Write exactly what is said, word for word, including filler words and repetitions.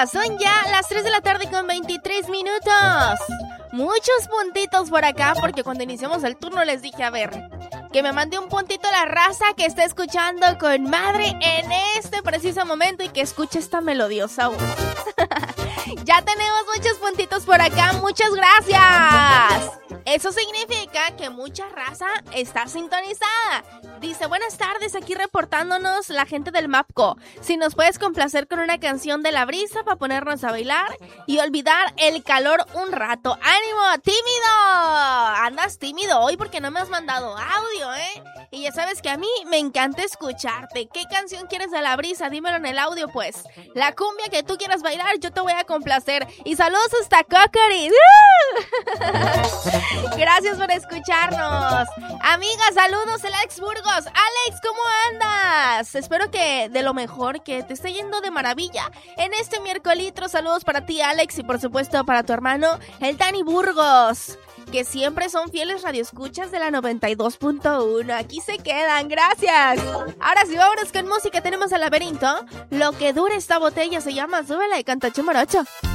Venga, son ya las tres de la tarde con veintitrés minutos. Muchos puntitos por acá, porque cuando iniciamos el turno les dije, a ver, que me mande un puntito a la raza que está escuchando con madre en este preciso momento y que escuche esta melodiosa voz. Ya tenemos muchos puntitos por acá, muchas gracias. Eso significa que mucha raza está sintonizada. Dice, buenas tardes, aquí reportándonos la gente del MAPCO. Si nos puedes complacer con una canción de La Brisa para ponernos a bailar y olvidar el calor un rato. ¡Ánimo, tímido! Andas tímido hoy porque no me has mandado audio, ¿eh? Y ya sabes que a mí me encanta escucharte. ¿Qué canción quieres de La Brisa? Dímelo en el audio, pues. La cumbia que tú quieras bailar, yo te voy a complacer. Y saludos hasta Cocorit. Gracias por escucharnos. Amiga, saludos, el Alex Burgos. Alex, ¿cómo andas? Espero que de lo mejor, que te esté yendo de maravilla en este miércolitro. Saludos para ti, Alex, y por supuesto para tu hermano, el Dani Burgos, que siempre son fieles radioescuchas de la noventa y dos punto uno. Aquí se quedan, gracias. Ahora sí, vámonos con música. Tenemos el laberinto. Lo que dura esta botella se llama Súbela y canta Chumorocho.